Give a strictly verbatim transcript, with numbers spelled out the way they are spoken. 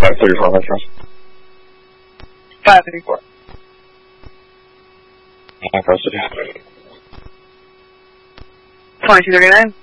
thirty-four, what's wrong? five thirty-four. I'm supposed to do. twenty-two thirty-nine.